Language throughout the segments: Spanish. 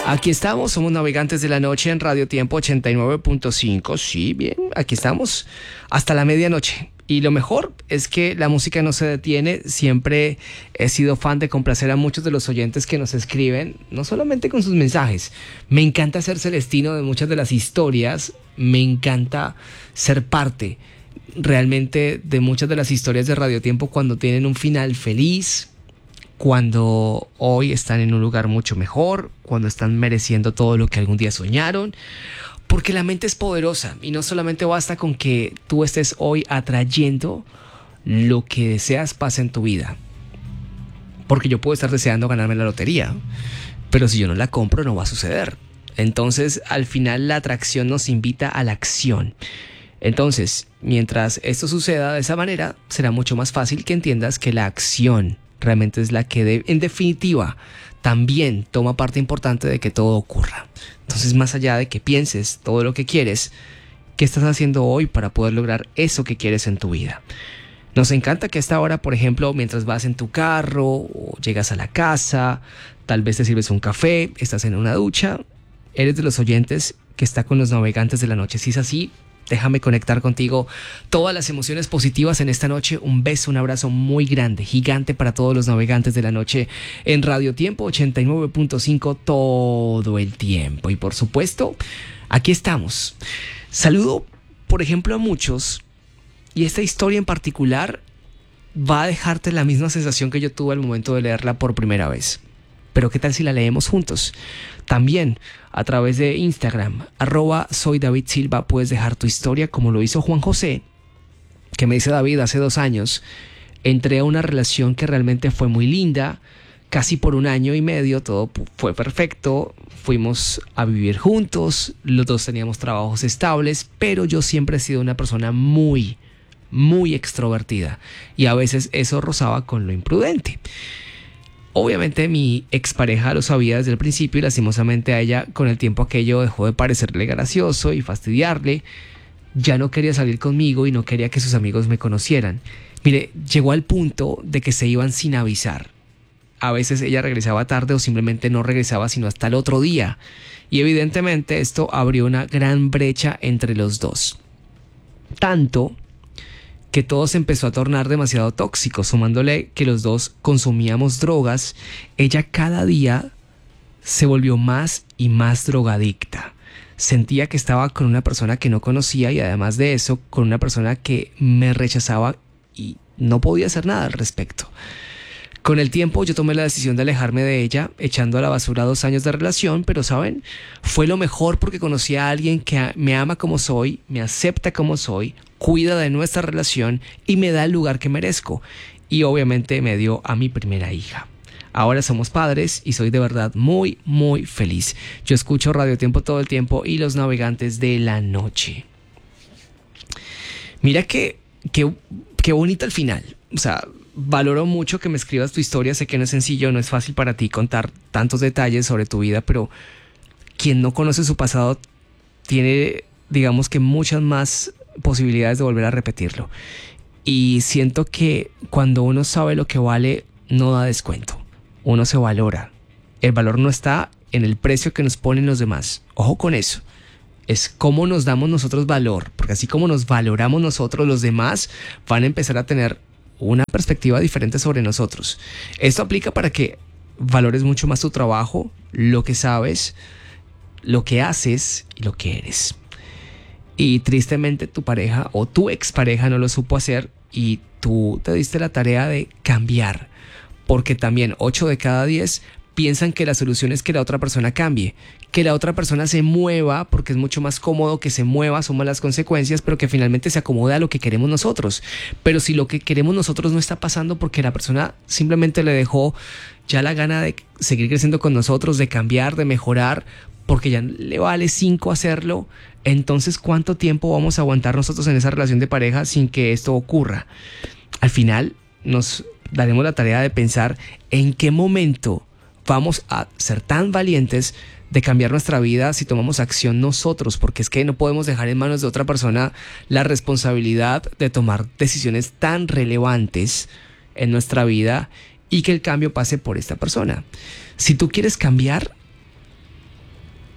Aquí estamos, somos Navegantes de la Noche en Radio Tiempo 89.5. Sí, bien, aquí estamos hasta la medianoche. Y lo mejor es que la música no se detiene. Siempre he sido fan de complacer a muchos de los oyentes que nos escriben, no solamente con sus mensajes. Me encanta ser celestino de muchas de las historias. Me encanta ser parte realmente de muchas de las historias de Radio Tiempo cuando tienen un final feliz, cuando hoy están en un lugar mucho mejor, cuando están mereciendo todo lo que algún día soñaron. Porque la mente es poderosa y no solamente basta con que tú estés hoy atrayendo lo que deseas pasa en tu vida. Porque yo puedo estar deseando ganarme la lotería, pero si yo no la compro no va a suceder. Entonces, al final la atracción nos invita a la acción. Entonces, mientras esto suceda de esa manera, será mucho más fácil que entiendas que la acción realmente es la que en definitiva también toma parte importante de que todo ocurra. Entonces, más allá de que pienses todo lo que quieres, ¿qué estás haciendo hoy para poder lograr eso que quieres en tu vida? Nos encanta que a esta hora, por ejemplo, mientras vas en tu carro o llegas a la casa, tal vez te sirves un café, estás en una ducha, eres de los oyentes que está con los Navegantes de la Noche. Si es así, déjame conectar contigo todas las emociones positivas en esta noche. Un beso, un abrazo muy grande, gigante para todos los Navegantes de la Noche en Radio Tiempo 89.5 todo el tiempo. Y por supuesto, aquí estamos. Saludo, por ejemplo, a muchos, y esta historia en particular va a dejarte la misma sensación que yo tuve al momento de leerla por primera vez. Pero ¿qué tal si la leemos juntos? También a través de Instagram, @soydavidsilva, puedes dejar tu historia como lo hizo Juan José, que me dice: David, hace 2 años entré a una relación que realmente fue muy linda, casi por 1 año y medio, todo fue perfecto, fuimos a vivir juntos, los dos teníamos trabajos estables, pero yo siempre he sido una persona muy extrovertida y a veces eso rozaba con lo imprudente. Obviamente mi expareja lo sabía desde el principio y lastimosamente a ella con el tiempo aquello dejó de parecerle gracioso y fastidiarle. Ya no quería salir conmigo y no quería que sus amigos me conocieran. Mire, llegó al punto de que se iban sin avisar. A veces ella regresaba tarde o simplemente no regresaba sino hasta el otro día. Y evidentemente esto abrió una gran brecha entre los dos. Tanto que todo se empezó a tornar demasiado tóxico, sumándole que los dos consumíamos drogas. Ella cada día se volvió más y más drogadicta. Sentía que estaba con una persona que no conocía y además de eso, con una persona que me rechazaba y no podía hacer nada al respecto. Con el tiempo yo tomé la decisión de alejarme de ella, echando a la basura 2 años de relación, pero ¿saben? Fue lo mejor porque conocí a alguien que me ama como soy, me acepta como soy, cuida de nuestra relación y me da el lugar que merezco. Y obviamente me dio a mi primera hija. Ahora somos padres y soy de verdad muy feliz. Yo escucho Radio Tiempo todo el tiempo y los Navegantes de la Noche. Mira qué bonito el final. O sea, valoro mucho que me escribas tu historia. Sé que no es sencillo, no es fácil para ti contar tantos detalles sobre tu vida, pero quien no conoce su pasado tiene, digamos que muchas más posibilidades de volver a repetirlo. Y siento que cuando uno sabe lo que vale, no da descuento. Uno se valora. El valor no está en el precio que nos ponen los demás. Ojo con eso. Es cómo nos damos nosotros valor, porque así como nos valoramos nosotros, los demás van a empezar a tener una perspectiva diferente sobre nosotros. Esto aplica para que valores mucho más tu trabajo, lo que sabes, lo que haces y lo que eres. Y tristemente tu pareja o tu expareja no lo supo hacer y tú te diste la tarea de cambiar, porque también 8 de cada 10 piensan que la solución es que la otra persona cambie, que la otra persona se mueva, porque es mucho más cómodo que se mueva, son las consecuencias, pero que finalmente se acomode a lo que queremos nosotros. Pero si lo que queremos nosotros no está pasando porque la persona simplemente le dejó ya la gana de seguir creciendo con nosotros, de cambiar, de mejorar, porque ya le vale 5 hacerlo, entonces ¿cuánto tiempo vamos a aguantar nosotros en esa relación de pareja sin que esto ocurra? Al final nos daremos la tarea de pensar en qué momento vamos a ser tan valientes de cambiar nuestra vida si tomamos acción nosotros, porque es que no podemos dejar en manos de otra persona la responsabilidad de tomar decisiones tan relevantes en nuestra vida y que el cambio pase por esta persona. Si tú quieres cambiar,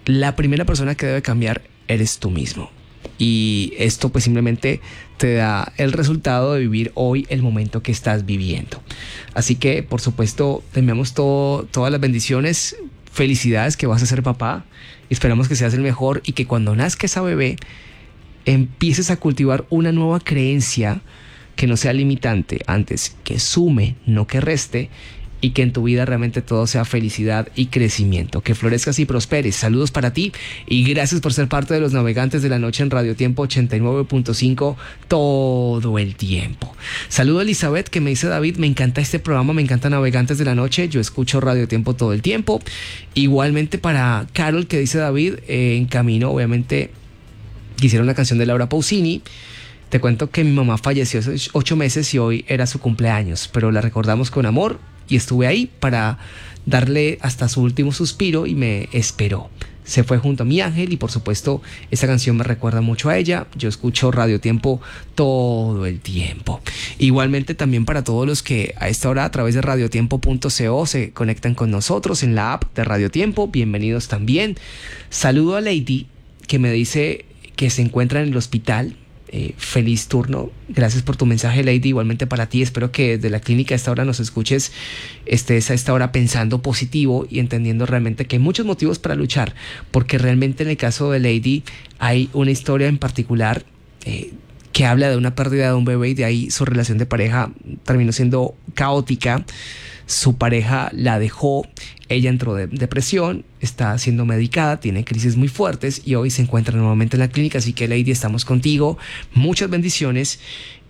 la primera persona que debe cambiar eres tú mismo. Y esto pues simplemente te da el resultado de vivir hoy el momento que estás viviendo. Así que por supuesto te enviamos todas las bendiciones, felicidades que vas a ser papá. Esperamos que seas el mejor y que cuando nazca esa bebé empieces a cultivar una nueva creencia que no sea limitante, antes que sume, no que reste, y que en tu vida realmente todo sea felicidad y crecimiento. Que florezcas y prosperes. Saludos para ti y gracias por ser parte de los Navegantes de la Noche en Radio Tiempo 89.5 todo el tiempo. Saludo a Elizabeth que me dice: David, me encanta este programa, me encanta Navegantes de la Noche, yo escucho Radio Tiempo todo el tiempo. Igualmente para Carol que dice: David, en camino obviamente quisiera una canción de Laura Pausini. Te cuento que mi mamá falleció hace 8 meses y hoy era su cumpleaños, pero la recordamos con amor y estuve ahí para darle hasta su último suspiro y me esperó. Se fue junto a mi ángel y por supuesto esa canción me recuerda mucho a ella. Yo escucho Radio Tiempo todo el tiempo. Igualmente también para todos los que a esta hora a través de radiotiempo.co se conectan con nosotros en la app de Radio Tiempo, bienvenidos también. Saludo a Lady que me dice que se encuentra en el hospital. Feliz turno, gracias por tu mensaje, Lady. Igualmente para ti, espero que desde la clínica a esta hora nos escuches, estés a esta hora pensando positivo y entendiendo realmente que hay muchos motivos para luchar, porque realmente en el caso de Lady hay una historia en particular que habla de una pérdida de un bebé y de ahí su relación de pareja terminó siendo caótica. Su pareja la dejó, ella entró de depresión, está siendo medicada, tiene crisis muy fuertes y hoy se encuentra nuevamente en la clínica. Así que Lady, estamos contigo, muchas bendiciones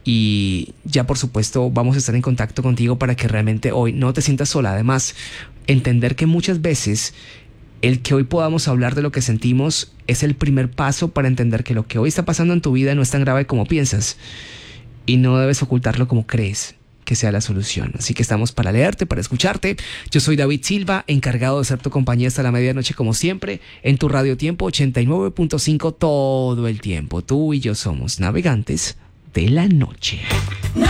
y ya por supuesto vamos a estar en contacto contigo para que realmente hoy no te sientas sola. Además, entender que muchas veces el que hoy podamos hablar de lo que sentimos es el primer paso para entender que lo que hoy está pasando en tu vida no es tan grave como piensas y no debes ocultarlo como crees que sea la solución. Así que estamos para leerte, para escucharte. Yo soy David Silva, encargado de ser tu compañía hasta la medianoche como siempre, en tu Radio Tiempo 89.5 todo el tiempo. Tú y yo somos Navegantes de la Noche.